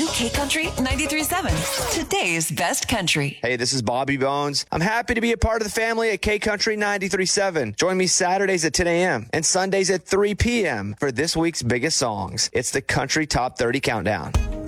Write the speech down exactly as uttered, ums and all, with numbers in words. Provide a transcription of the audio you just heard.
K Country ninety-three point seven, today's best country. Hey, this is Bobby Bones. I'm happy to be a part of the family at K Country ninety-three point seven. Join me Saturdays at ten a.m. and Sundays at three p.m. for this week's biggest songs. It's the Country Top thirty Countdown.